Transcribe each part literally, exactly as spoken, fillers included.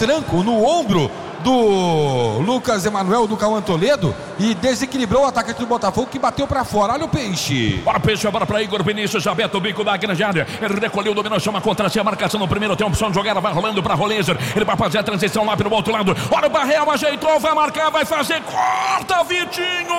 retranco no ombro do Lucas Emanuel, do Cauã Toledo, e desequilibrou o atacante do Botafogo, que bateu pra fora. Olha o Peixe. Olha o Peixe, agora pra Igor Vinícius, aberto o bico da grande área. Ele recolheu, dominou, chama contra si, a marcação no primeiro, tem opção de jogada, vai rolando pra Rolenzer. Ele vai fazer a transição lá pelo outro lado. Olha o Barreal, ajeitou, vai marcar, vai fazer, corta, Vitinho!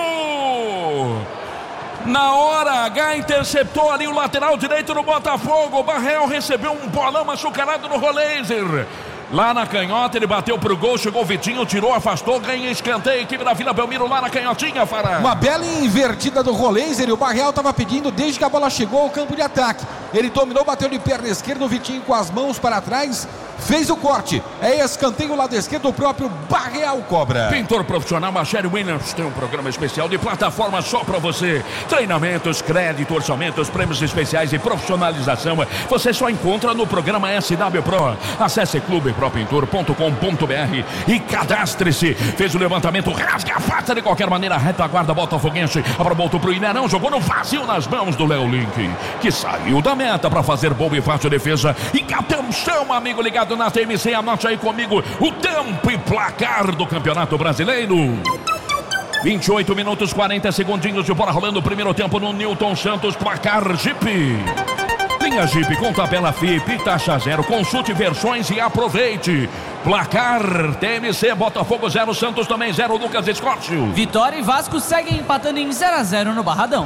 Na hora H, interceptou ali o lateral direito do Botafogo. O Barreal recebeu um bolão açucarado no Rolenzer. Lá na canhota, ele bateu pro gol, chegou o Vitinho, tirou, afastou, ganha escanteio, equipe da Vila Belmiro lá na canhotinha, Fará. Uma bela invertida do Rolenzer, e o Barreal estava pedindo desde que a bola chegou ao campo de ataque. Ele dominou, bateu de perna esquerda, o Vitinho com as mãos para trás, fez o corte. É escanteio lado esquerdo, o próprio Barreal cobra. Pintor profissional Machério Williams tem um programa especial de plataforma só para você. Treinamentos, crédito, orçamentos, prêmios especiais e profissionalização. Você só encontra no programa S W Pro. Acesse clube pro pintor ponto com ponto b r e cadastre-se. Fez o levantamento, rasga a faca de qualquer maneira, retaguarda botafoguense. Abra, voltou pro Inerão, jogou no vazio nas mãos do Léo Link, que saiu da meta para fazer boa e fácil defesa. E atenção, amigo ligado na T M C, anote aí comigo o tempo e placar do Campeonato Brasileiro. vinte e oito minutos, quarenta segundinhos de bola rolando o primeiro tempo no Newton Santos, placar Jeep. Linha Jeep com tabela F I P, taxa zero, consulte versões e aproveite. Placar T M C, Botafogo zero, Santos também zero, Lucas Escócio. Vitória e Vasco seguem empatando em zero a zero no Barradão.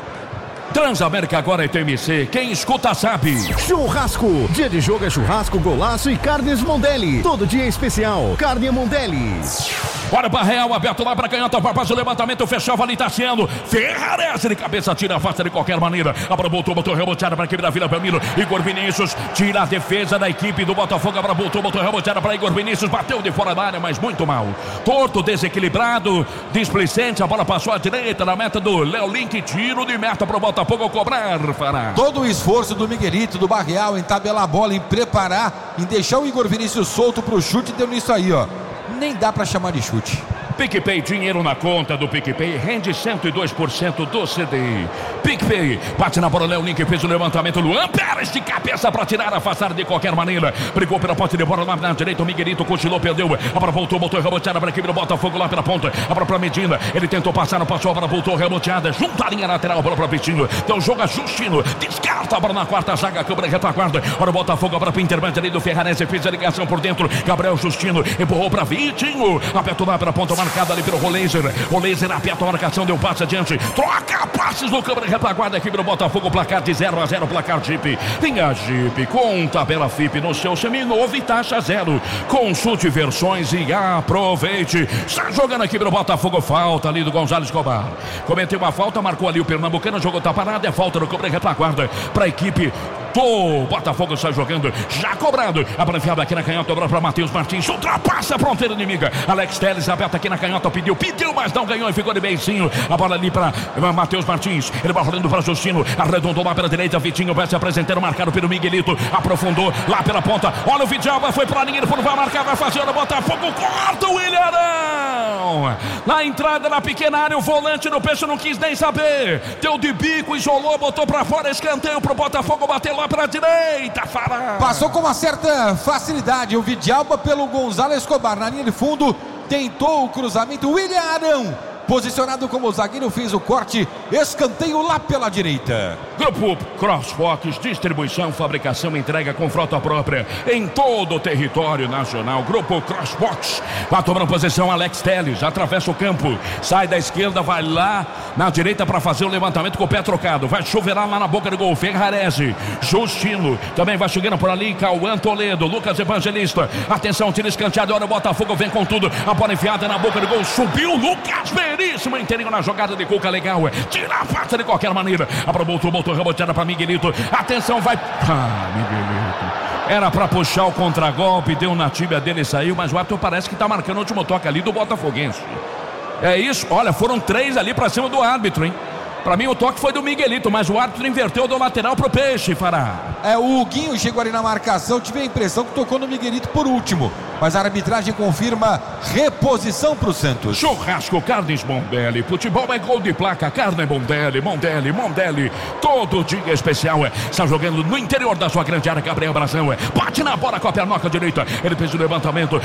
Transamérica agora é T M C, quem escuta sabe. Churrasco, dia de jogo é churrasco, golaço e carnes Mondelli. Todo dia é especial, carne Mondelli. Bora para Real, aberto lá para canhota, vai fazer o levantamento, fechava ali, Tassiano. Ferrares de cabeça, tira, afasta de qualquer maneira. Abra, voltou, botou, reboteada para a equipe da Vila Belmiro. Igor Vinícius tira a defesa da equipe do Botafogo. Abra, voltou, botou, reboteada para Igor Vinícius. Bateu de fora da área, mas muito mal. Torto, desequilibrado, displicente. A bola passou à direita na meta do Léo Link. Tiro de meta para o Botafogo cobrar, Fará. Todo o esforço do Miguelito, do Barreal, em tabelar a bola, em preparar, em deixar o Igor Vinícius solto pro chute, deu nisso aí, ó. Nem dá pra chamar de chute. PicPay, dinheiro na conta do PicPay, rende cento e dois por cento do C D I. PicPay, bate na bola, Léo Link fez o levantamento, Luan Pérez de cabeça para tirar, afastar de qualquer maneira. Brigou pela posse de bola lá na direita, o Miguelito cochilou, perdeu. A bola voltou, botou reboteada para a equipe do Botafogo lá pela ponta. A bola para Medina, ele tentou passar, não passou, a bola voltou, reboteada, junta a linha lateral, a bola para Pitinho. Então joga Justino, descarta a bola na quarta zaga, a câmera retaguarda. Ora o Botafogo, a bola para o intermédio ali do Ferrarese, fez a ligação por dentro. Gabriel Justino empurrou para Vitinho, apertou lá pela ponta, marcada ali pelo Rolenzer. Rolenzer aperta a marcação, deu um passe adiante, troca passes no câmera retaguarda, equipe do Botafogo, placar de zero a zero, placar Jeep. Linha Jeep com tabela F I P no seu seminovo e taxa zero. Consulte versões e aproveite. Está jogando a equipe do Botafogo, falta ali do Gonzalo Escobar. Cometeu uma falta, marcou ali o pernambucano, jogou tá parado, é falta no câmera retaguarda para a equipe do Botafogo, está jogando, já cobrado. A bola enfiada aqui na canhota, dobra para Matheus Martins, ultrapassa a fronteira inimiga. Alex Telles aberta aqui na canhota, pediu, pediu, mas não ganhou e ficou de beicinho. A bola ali para Matheus Martins, ele vai rolando para Justino, arredondou lá pela direita, Vitinho vai se apresentando, marcado pelo Miguelito, aprofundou lá pela ponta. Olha o Vidalba, foi para a linha, ele vai marcar, vai fazer o Botafogo, corta o Ilharão. Na entrada na pequena área, o volante do Peixe não quis nem saber, deu de bico, isolou, botou para fora, escanteio pro Botafogo bater lá para a direita, Fará. Passou com uma certa facilidade o Vidalba pelo Gonzalo Escobar na linha de fundo, tentou o cruzamento, o William Arão, posicionado como zagueiro, fez o corte, escanteio lá pela direita. Grupo CrossFox, distribuição, fabricação, entrega com frota própria em todo o território nacional. Grupo CrossFox, vai tomando posição Alex Telles, atravessa o campo, sai da esquerda, vai lá na direita para fazer o levantamento com o pé trocado, vai chuveirar lá na boca do gol, Ferrarese, Justino, também vai chegando por ali, Cauã Toledo, Lucas Evangelista, atenção, tira escanteado, olha o Botafogo, vem com tudo, a bola enfiada na boca do gol, subiu Lucas Veríssimo, inteirinho na jogada de Cuca, legal, tira a pata de qualquer maneira, a botou, botou, reboteada para Miguelito, atenção, vai, ah, Miguelito, era para puxar o contragolpe, deu na tíbia dele e saiu, mas o árbitro parece que tá marcando o último toque ali do Botafoguense. É isso, olha, foram três ali para cima do árbitro, hein? Pra mim o toque foi do Miguelito, mas o árbitro inverteu do lateral pro Peixe, Fará. É, o Huguinho chegou ali na marcação, tive a impressão que tocou no Miguelito por último, mas a arbitragem confirma reposição pro Santos. Churrasco, carnes Mondelli, futebol é gol de placa, carne Mondelli, Mondelli, Mondelli, todo dia especial, é. Está jogando no interior da sua grande área, Gabriel Brazão, é. Bate na bola com a pernoca direita, ele fez o levantamento,